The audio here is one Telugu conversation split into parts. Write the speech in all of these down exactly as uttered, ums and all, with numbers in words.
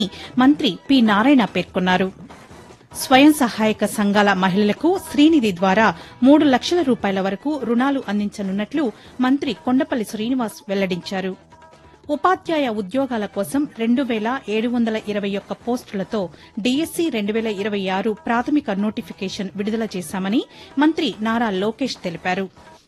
మంత్రి పి నారాయణ పేర్కొన్నారు. స్వయం సహాయక సంఘాల మహిళలకు శ్రీనిధి ద్వారా మూడు లక్షల రూపాయల వరకు రుణాలు అందించనున్నట్లు మంత్రి కొండపల్లి శ్రీనివాస్ వెల్లడించారు. ఉపాధ్యాయ ఉద్యోగాల కోసం రెండు వేల ఏడు వందల ఇరవై ఒక్క పోస్టులతో డీఎస్సీ రెండు వేల ఇరవై ఆరు ప్రాథమిక నోటిఫికేషన్ విడుదల చేశామని మంత్రి నారా లోకేష్ తెలిపారు.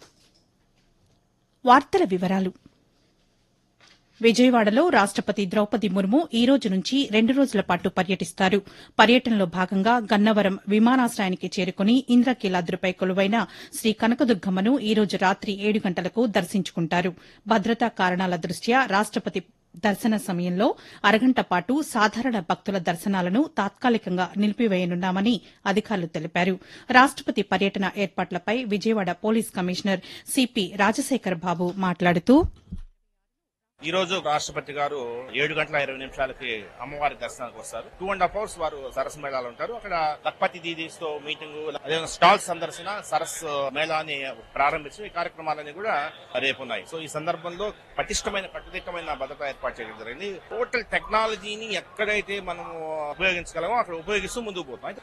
వార్తల వివరాలు. విజయవాడలో రాష్టపతి ద్రౌపది ముర్ము ఈ రోజు నుంచి రెండు రోజుల పాటు పర్యటిస్తారు. పర్యటనలో భాగంగా గన్నవరం విమానాశ్రయానికి చేరుకుని ఇంద్రకీలాద్రిపై కొలువైన శ్రీ కనకదుర్గమ్మను ఈ రోజు రాత్రి ఏడు గంటలకు దర్శించుకుంటారు. భద్రతా కారణాల దృష్ట్యా రాష్టపతి దర్శన సమయంలో అరగంట పాటు సాధారణ భక్తుల దర్శనాలను తాత్కాలికంగా నిలిపివేయనున్నామని అధికారులు తెలిపారు. రాష్టపతి పర్యటన ఏర్పాట్లపై Vijayawada police commissioner CP Rajasekhar బాబు మాట్లాడుతూ, ఈ రోజు రాష్ట్రపతి గారు ఏడు గంటల ఇరవై నిమిషాలకి అమ్మవారి దర్శనానికి వస్తారు. టూ అండ్ హాఫ్ అవర్స్ వారు సరస్సు మేళాలు ఉంటారు. అక్కడ లక్పతి దీదీస్ తో మీటింగ్, అదే స్టాల్స్ సందర్శన, సరస్సు మేళాని ప్రారంభించి ఈ కార్యక్రమాలన్నీ కూడా రేపు ఉన్నాయి. సో ఈ సందర్భంలో పటిష్టమైన కట్టుదిట్టమైన భద్రత ఏర్పాటు చేయడం జరిగింది. టోటల్ టెక్నాలజీని ఎక్కడైతే మనం ఉపయోగించగలమో అక్కడ ఉపయోగిస్తూ ముందుకు పోతాం.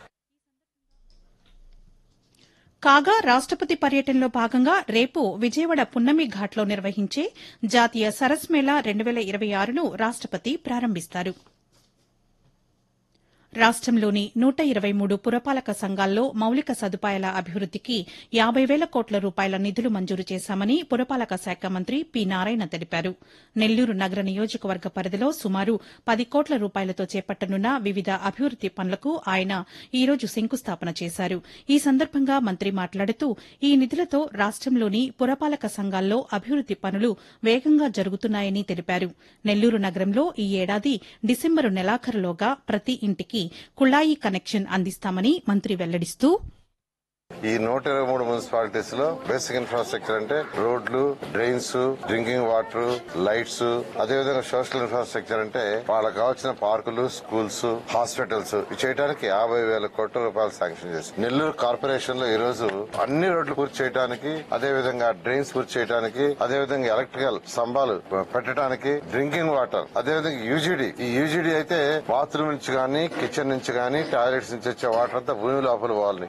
కాగా రాష్టపతి పర్యటనలో భాగంగా రేపు విజయవాడ పున్నమి ఘాట్లో నిర్వహించే జాతీయ సరస్ మేళా రెండు వేల ఇరవై ఆరును రాష్టపతి ప్రారంభిస్తారు. రాష్టంలోని నూట ఇరవై మూడు పురపాలక సంఘాల్లో మౌలిక సదుపాయాల అభివృద్దికి యాబై వేల కోట్ల రూపాయల నిధులు మంజూరు చేశామని పురపాలక శాఖ మంత్రి పి నారాయణ తెలిపారు. నెల్లూరు నగర నియోజకవర్గ పరిధిలో సుమారు పది కోట్ల రూపాయలతో చేపట్టనున్న వివిధ అభివృద్ది పనులకు ఆయన ఈ రోజు శంకుస్థాపన చేశారు. ఈ సందర్భంగా మంత్రి మాట్లాడుతూ, ఈ నిధులతో రాష్టంలోని పురపాలక సంఘాల్లో అభివృద్ది పనులు వేగంగా జరుగుతున్నాయని తెలిపారు. నెల్లూరు నగరంలో ఈ ఏడాది డిసెంబరు నెలాఖరులోగా ప్రతి ఇంటికి కుళాయి కనెక్షన్ అందిస్తామని మంత్రి వెల్లడిస్తూ, ఈ నూట ఇరవై మూడు మున్సిపాలిటీస్ లో బేసిక్ ఇన్ఫ్రాస్ట్రక్చర్ అంటే రోడ్లు, డ్రైన్స్, డ్రింకింగ్ వాటర్, లైట్స్, అదేవిధంగా సోషల్ ఇన్ఫ్రాస్ట్రక్చర్ అంటే వాళ్ళకి కావాల్సిన పార్కులు, స్కూల్స్, హాస్పిటల్స్ చేయడానికి యాభై వేల కోట్ల రూపాయలు శాంక్షన్ చేసి నెల్లూరు కార్పొరేషన్ లో ఈ రోజు అన్ని రోడ్లు పూర్తి చేయడానికి, అదేవిధంగా డ్రైన్స్ పూర్తి చేయడానికి, అదేవిధంగా ఎలక్ట్రికల్ స్తంభాలు పెట్టడానికి, డ్రింకింగ్ వాటర్, అదేవిధంగా యూజీడీ ఈ యూజీడీ అయితే బాత్రూమ్ నుంచి గానీ, కిచెన్ నుంచి గానీ, టాయిలెట్స్ నుంచి వచ్చే వాటర్ అంతా భూమి లోపల పోవాలి.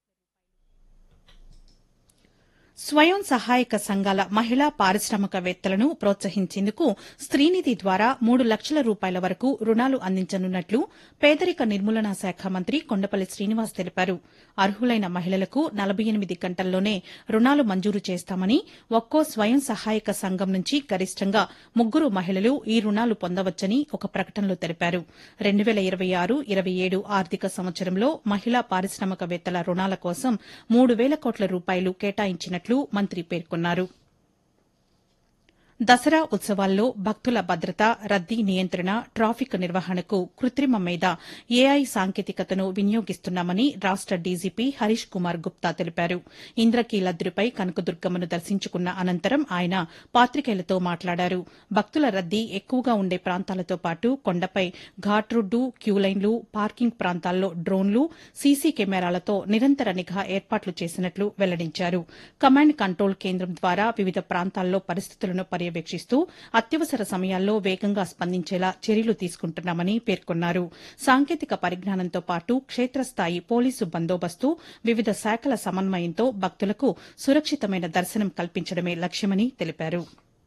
స్వయం సహాయక సంఘాల మహిళా పారిశ్రామికవేత్తలను ప్రోత్సహించేందుకు శ్రీనిధి ద్వారా మూడు లక్షల రూపాయల వరకు రుణాలు అందించనున్నట్లు పేదరిక నిర్మూలనా శాఖ మంత్రి కొండపల్లి శ్రీనివాస్ తెలిపారు. అర్హులైన మహిళలకు నలభై ఎనిమిది గంటల్లోనే రుణాలు మంజూరు చేస్తామని, ఒక్కో స్వయం సహాయక సంఘం నుంచి గరిష్టంగా ముగ్గురు మహిళలు ఈ రుణాలు పొందవచ్చని ఒక ప్రకటనలో తెలిపారు. రెండు వేల ఇరవై ఆరు ఇరవై ఏడు ఆర్థిక సంవత్సరంలో మహిళా పారిశ్రామికవేత్తల రుణాల కోసం మూడు వేల కోట్ల రూపాయలు కేటాయించినట్లు మంత్రి పేర్కొన్నారు. దసరా ఉత్సవాల్లో భక్తుల భద్రత, రద్దీ నియంత్రణ, ట్రాఫిక్ నిర్వహణకు కృత్రిమ మేధ, ఏఐ సాంకేతికతను వినియోగిస్తున్నామని రాష్ట డీజీపీ హరీష్ కుమార్ గుప్తా తెలిపారు. ఇంద్రకీలాద్రిపై కనకదుర్గమ్మను దర్శించుకున్న అనంతరం ఆయన పాతికేయులతో మాట్లాడారు. భక్తుల రద్దీ ఎక్కువగా ఉండే ప్రాంతాలతో పాటు కొండపై ఘాట్ రోడ్డు, క్యూలైన్లు, పార్కింగ్ ప్రాంతాల్లో డ్రోన్లు, సీసీ కెమెరాలతో నిరంతర నిఘా ఏర్పాట్లు చేసినట్లు వెల్లడించారు. కమాండ్ కంట్రోల్ కేంద్రం ద్వారా వివిధ ప్రాంతాల్లో పరిస్థితులను పర్యవేక్షిస్తూ అత్యవసర సమయాల్లో వేగంగా స్పందించేలా చర్యలు తీసుకుంటున్నామని పేర్కొన్నారు. సాంకేతిక పరిజ్ఞానంతో పాటు క్షేత్రస్థాయి పోలీసు బందోబస్తు, వివిధ శాఖల సమన్వయంతో భక్తులకు సురక్షితమైన దర్శనం కల్పించడమే లక్ష్యమని తెలిపారు.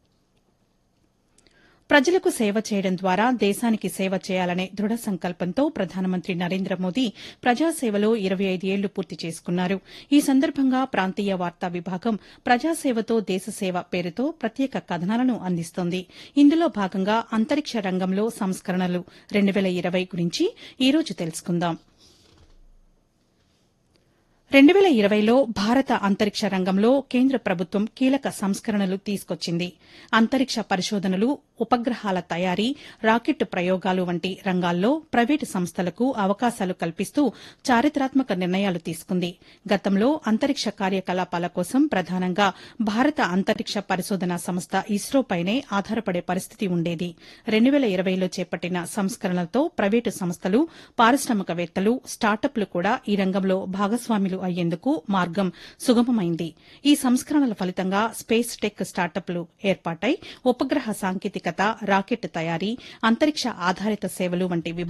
ప్రజలకు సేవ చేయడం ద్వారా దేశానికి సేవ చేయాలనే దృఢ సంకల్పంతో ప్రధానమంత్రి నరేంద్ర మోదీ ప్రజాసేవలో ఇరవై ఐదు ఏళ్లు పూర్తి చేసుకున్నారు. ఈ సందర్భంగా ప్రాంతీయ వార్తా విభాగం ప్రజాసేవతో దేశసేవ పేరుతో ప్రత్యేక కథనాలను అందిస్తోంది. ఇందులో భాగంగా అంతరిక్ష రంగంలో సంస్కరణలు రెండు వేల ఇరవై గురించి ఈ రోజు తెలుసుకుందాం. రెండు వేల ఇరవైలో భారత అంతరిక్ష రంగంలో కేంద్ర ప్రభుత్వం కీలక సంస్కరణలు తీసుకొచ్చింది. అంతరిక్ష పరిశోధనలు, ఉపగ్రహాల తయారీ, రాకెట్ ప్రయోగాలు వంటి రంగాల్లో ప్రైవేటు సంస్థలకు అవకాశాలు కల్పిస్తూ చారిత్రాత్మక నిర్ణయాలు తీసుకుంది. గతంలో అంతరిక్ష కార్యకలాపాల కోసం ప్రధానంగా భారత అంతరిక్ష పరిశోధనా సంస్థ ఇస్రోపైనే ఆధారపడే పరిస్థితి ఉండేది. రెండు వేల ఇరవైలో చేపట్టిన సంస్కరణలతో ప్రైవేటు సంస్థలు, పారిశ్రామికవేత్తలు, స్టార్టప్లు కూడా ఈ రంగంలో భాగస్వాములు అయ్యేందుకు మార్గం సుగమమైంది. ఈ సంస్కరణల ఫలితంగా స్పేస్ టెక్ స్టార్టప్లు ఏర్పాటై ఉపగ్రహ సాంకేతికత, రాకెట్ తయారీ, అంతరిక్ష ఆధారిత సేవలు వంటి